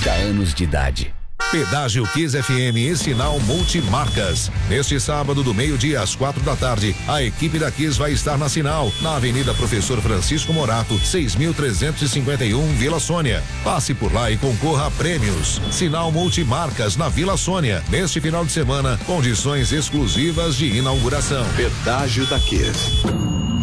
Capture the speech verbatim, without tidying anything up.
trinta anos de idade. Pedágio Kiss F M e Sinal Multimarcas. Neste sábado, do meio-dia às quatro da tarde, a equipe da Kiss vai estar na Sinal, na Avenida Professor Francisco Morato, seis mil trezentos e cinquenta e um, Vila Sônia. Passe por lá e concorra a prêmios. Sinal Multimarcas na Vila Sônia. Neste final de semana, condições exclusivas de inauguração. Pedágio da Kiss.